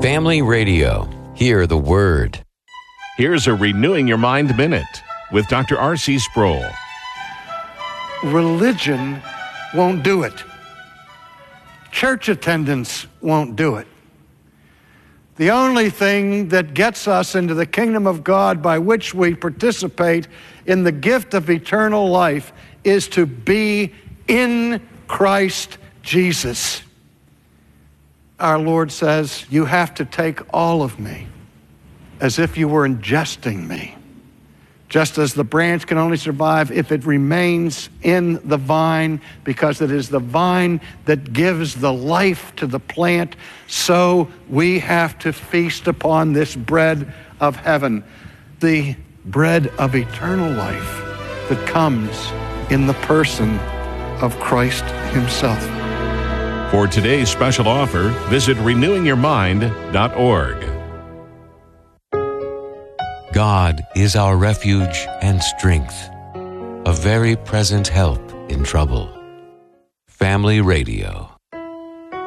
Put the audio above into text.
Family Radio. Hear the Word. Here's a Renewing Your Mind Minute with Dr. R.C. Sproul. Religion won't do it. Church attendance won't do it. The only thing that gets us into the kingdom of God by which we participate in the gift of eternal life is to be in Christ Jesus. Our Lord says, you have to take all of me as if you were ingesting me. Just as the branch can only survive if it remains in the vine, because it is the vine that gives the life to the plant, so we have to feast upon this bread of heaven, the bread of eternal life that comes in the person of Christ himself. For today's special offer, visit renewingyourmind.org. God is our refuge and strength, a very present help in trouble. Family Radio.